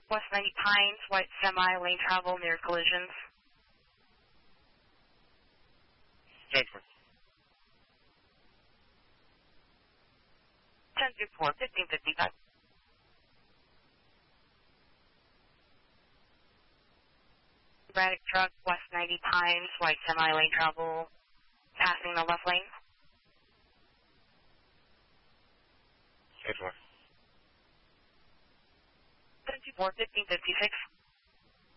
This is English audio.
West 90 Pines, white semi, lane travel, near collisions. 10-4, 1555. Erratic truck, West 90 Pines, white semi, lane travel, passing the left lane. 10-4, 1556.